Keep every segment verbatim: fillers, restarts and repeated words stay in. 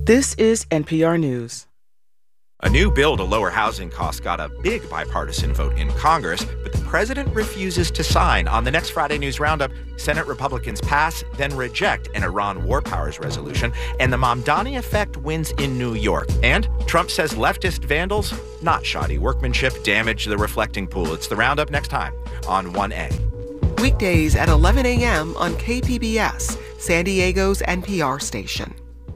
This is N P R News. A new bill to lower housing costs got a big bipartisan vote in Congress, but the president refuses to sign. On the next Friday News Roundup, Senate Republicans pass, then reject an Iran war powers resolution, and the Mamdani effect wins in New York. And Trump says leftist vandals, not shoddy workmanship, damage the reflecting pool. It's the Roundup next time on one A. Weekdays at eleven a.m. on K P B S, San Diego's N P R station.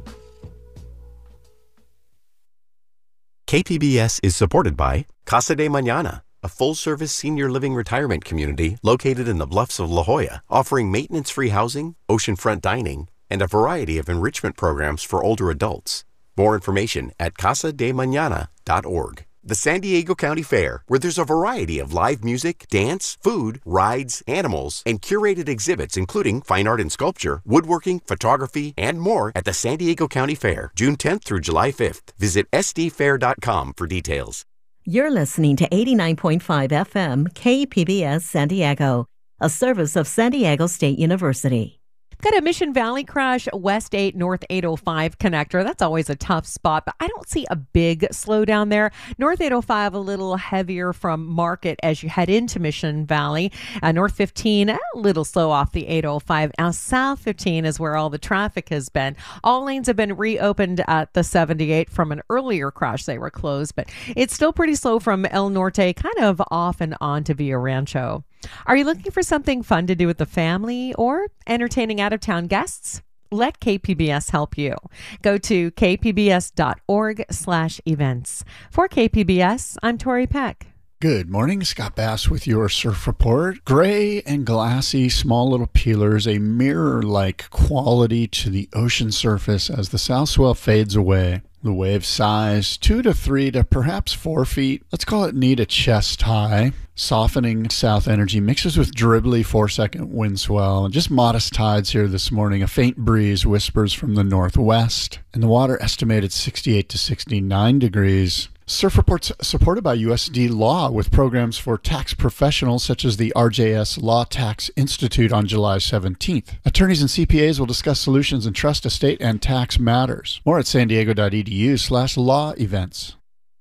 K P B S is supported by Casa de Mañana, a full-service senior living retirement community located in the Bluffs of La Jolla, offering maintenance-free housing, oceanfront dining, and a variety of enrichment programs for older adults. More information at casa de mañana dot org. The San Diego County Fair, where there's a variety of live music, dance, food, rides, animals, and curated exhibits including fine art and sculpture, woodworking, photography, and more at the San Diego County Fair, June tenth through July fifth. Visit s d fair dot com for details. You're listening to eighty-nine point five F M K P B S San Diego, a service of San Diego State University. Got a Mission Valley crash, West eight, North eight oh five connector. That's always a tough spot, but I don't see a big slowdown there. North eight oh five a little heavier from Market as you head into Mission Valley. Uh, North fifteen, a little slow off the eight oh five. Now South fifteen is where all the traffic has been. All lanes have been reopened at the seventy-eight from an earlier crash. They were closed, but it's still pretty slow from El Norte, kind of off and on to Villa Rancho. Are you looking for something fun to do with the family or entertaining out-of-town guests? Let K P B S help you. Go to k p b s dot org slash events. For K P B S, I'm Tori Peck. Good morning, Scott Bass with your surf report. Gray and glassy, small little peelers, a mirror-like quality to the ocean surface as the south swell fades away. The wave size, two to three to perhaps four feet. Let's call it knee to chest high. Softening south energy mixes with dribbly four-second wind swell. And just modest tides here this morning. A faint breeze whispers from the northwest. And the water estimated sixty-eight to sixty-nine degrees. Surf Report's supported by U S D Law with programs for tax professionals such as the R J S Law Tax Institute on July seventeenth. Attorneys and C P As will discuss solutions in trust, estate, and tax matters. More at san diego dot e d u slash law events.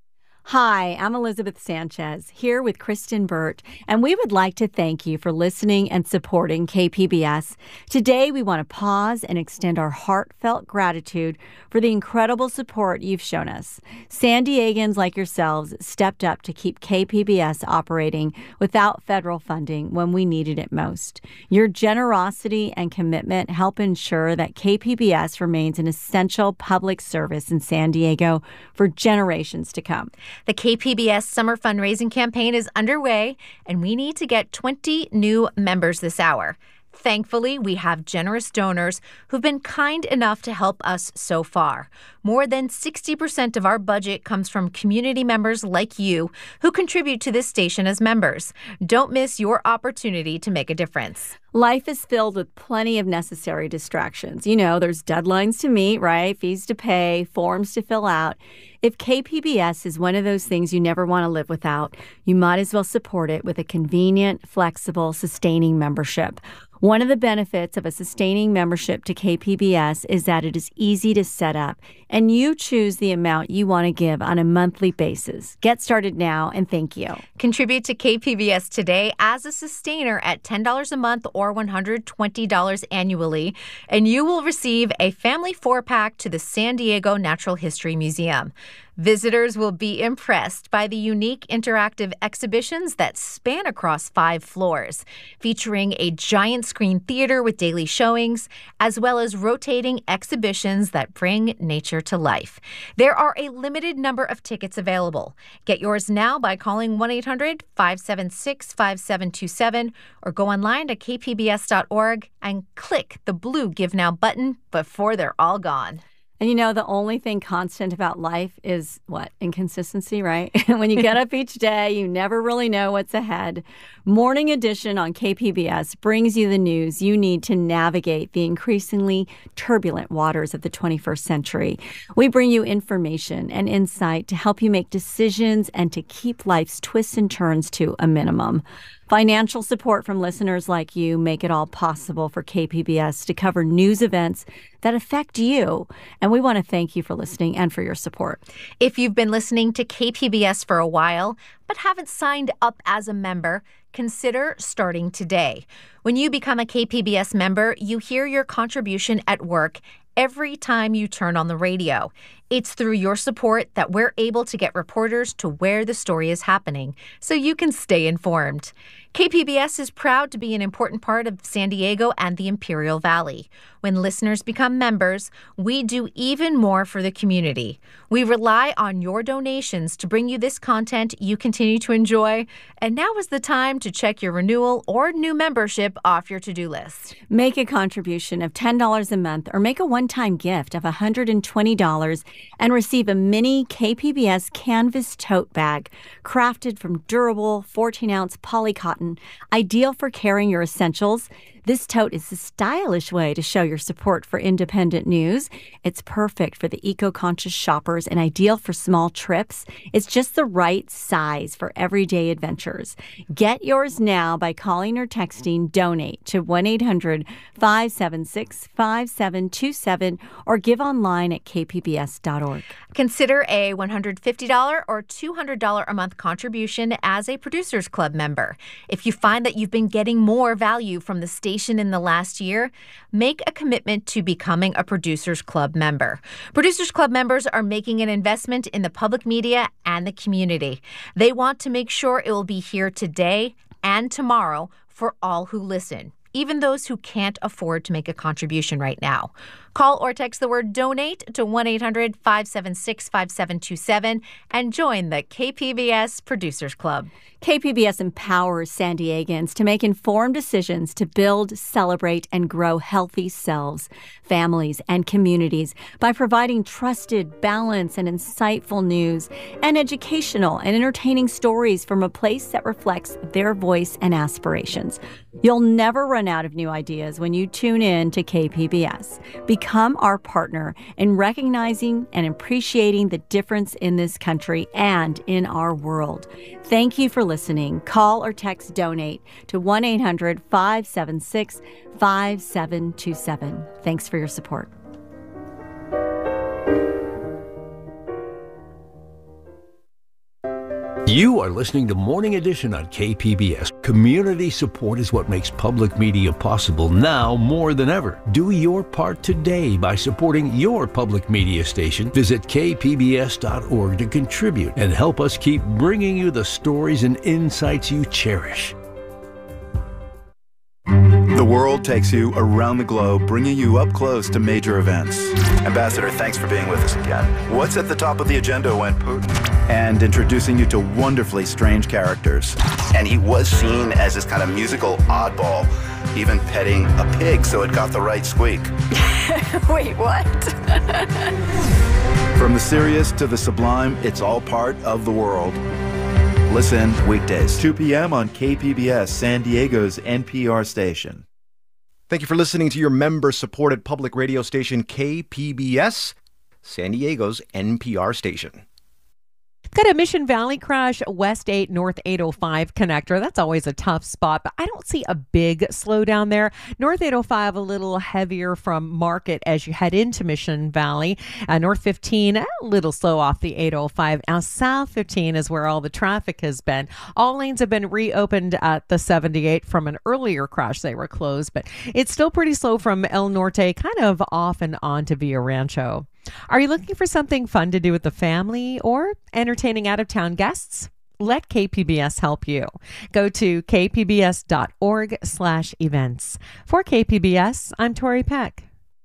Hi, I'm Elizabeth Sanchez, here with Kristen Burt, and we would like to thank you for listening and supporting K P B S. Today, we want to pause and extend our heartfelt gratitude for the incredible support you've shown us. San Diegans like yourselves stepped up to keep K P B S operating without federal funding when we needed it most. Your generosity and commitment help ensure that K P B S remains an essential public service in San Diego for generations to come. The K P B S Summer Fundraising Campaign is underway, and we need to get twenty new members this hour. Thankfully, we have generous donors who've been kind enough to help us so far. More than sixty percent of our budget comes from community members like you who contribute to this station as members. Don't miss your opportunity to make a difference. Life is filled with plenty of necessary distractions. You know, there's deadlines to meet, right? Fees to pay, forms to fill out. If K P B S is one of those things you never want to live without, you might as well support it with a convenient, flexible, sustaining membership. One of the benefits of a sustaining membership to K P B S is that it is easy to set up, and you choose the amount you want to give on a monthly basis. Get started now, and thank you. Contribute to K P B S today as a sustainer at ten dollars a month or one hundred twenty dollars annually, and you will receive a family four-pack to the San Diego Natural History Museum. Visitors will be impressed by the unique interactive exhibitions that span across five floors, featuring a giant screen theater with daily showings, as well as rotating exhibitions that bring nature to life. There are a limited number of tickets available. Get yours now by calling one eight hundred five seven six five seven two seven or go online to k p b s dot org and click the blue Give Now button before they're all gone. And you know, the only thing constant about life is what? Inconsistency, right? When you get up each day, you never really know what's ahead. Morning Edition on K P B S brings you the news you need to navigate the increasingly turbulent waters of the twenty-first century. We bring you information and insight to help you make decisions and to keep life's twists and turns to a minimum. Financial support from listeners like you make it all possible for K P B S to cover news events that affect you. And we want to thank you for listening and for your support. If you've been listening to K P B S for a while, but haven't signed up as a member, consider starting today. When you become a K P B S member, you hear your contribution at work every time you turn on the radio. It's through your support that we're able to get reporters to where the story is happening, so you can stay informed. K P B S is proud to be an important part of San Diego and the Imperial Valley. When listeners become members, we do even more for the community. We rely on your donations to bring you this content you continue to enjoy, and now is the time to check your renewal or new membership off your to-do list. Make a contribution of ten dollars a month or make a one-time gift of one hundred twenty dollars and receive a mini K P B S canvas tote bag crafted from durable fourteen-ounce poly cotton, ideal for carrying your essentials. This tote is a stylish way to show your support for independent news. It's perfect for the eco-conscious shoppers and ideal for small trips. It's just the right size for everyday adventures. Get yours now by calling or texting DONATE to one eight hundred five seven six five seven two seven or give online at k p b s dot org. Consider a one hundred fifty dollars or two hundred dollars a month contribution as a Producers Club member. If you find that you've been getting more value from the station in the last year, make a commitment to becoming a Producers Club member. Producers Club members are making an investment in the public media and the community. They want to make sure it will be here today and tomorrow for all who listen, even those who can't afford to make a contribution right now. Call or text the word DONATE to one eight hundred five seven six five seven two seven and join the K P B S Producers Club. K P B S empowers San Diegans to make informed decisions to build, celebrate, and grow healthy selves, families, and communities by providing trusted, balanced, and insightful news and educational and entertaining stories from a place that reflects their voice and aspirations. You'll never run out of new ideas when you tune in to K P B S. Become our partner in recognizing and appreciating the difference in this country and in our world. Thank you for listening. Call or text DONATE to one eight hundred five seven six five seven two seven. Thanks for your support. You are listening to Morning Edition on K P B S. Community support is what makes public media possible now more than ever. Do your part today by supporting your public media station. Visit k p b s dot org to contribute and help us keep bringing you the stories and insights you cherish. The world takes you around the globe, bringing you up close to major events. Ambassador, thanks for being with us again. What's at the top of the agenda when Putin? And introducing you to wonderfully strange characters. And he was seen as this kind of musical oddball, even petting a pig so it got the right squeak. Wait, what? From the serious to the sublime, it's all part of the world. Listen weekdays, two p.m. on K P B S, San Diego's N P R station. Thank you for listening to your member-supported public radio station, K P B S, San Diego's N P R station. Got a Mission Valley crash, West eight, North eight oh five connector. That's always a tough spot, but I don't see a big slowdown there. North eight oh five a little heavier from Market as you head into Mission Valley. Uh, North fifteen, a little slow off the eight oh five. Now, South fifteen is where all the traffic has been. All lanes have been reopened at the seventy-eight from an earlier crash. They were closed, but it's still pretty slow from El Norte, kind of off and on to Villa Rancho. Are you looking for something fun to do with the family or entertaining out-of-town guests? Let K P B S help you. Go to k p b s dot org slash events. For K P B S, I'm Tori Peck.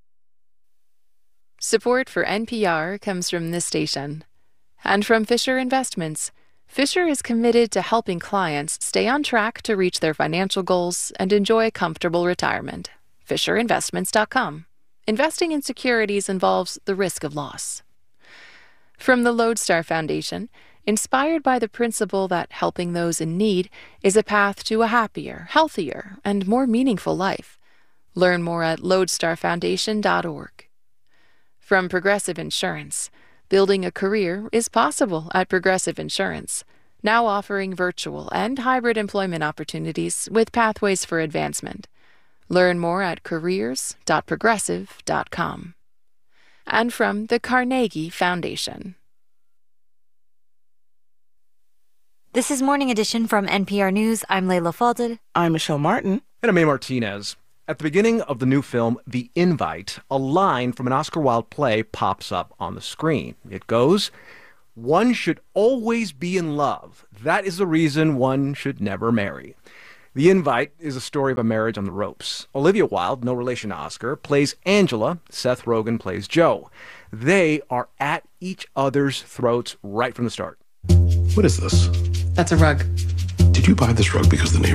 Support for N P R comes from this station and from Fisher Investments. Fisher is committed to helping clients stay on track to reach their financial goals and enjoy a comfortable retirement. fisher investments dot com. Investing in securities involves the risk of loss. From the Lodestar Foundation, inspired by the principle that helping those in need is a path to a happier, healthier, and more meaningful life. Learn more at lodestar foundation dot org. From Progressive Insurance, building a career is possible at Progressive Insurance, now offering virtual and hybrid employment opportunities with pathways for advancement. Learn more at careers dot progressive dot com. And from the Carnegie Foundation. This is Morning Edition from N P R News. I'm Layla Fadel. I'm Michelle Martin. And I'm May Martinez. At the beginning of the new film, The Invite, a line from an Oscar Wilde play pops up on the screen. It goes, "One should always be in love. That is the reason one should never marry." The Invite is a story of a marriage on the ropes. Olivia Wilde, no relation to Oscar, plays Angela. Seth Rogen plays Joe. They are at each other's throats right from the start. What is this? That's a rug. Did you buy this rug because the neighbor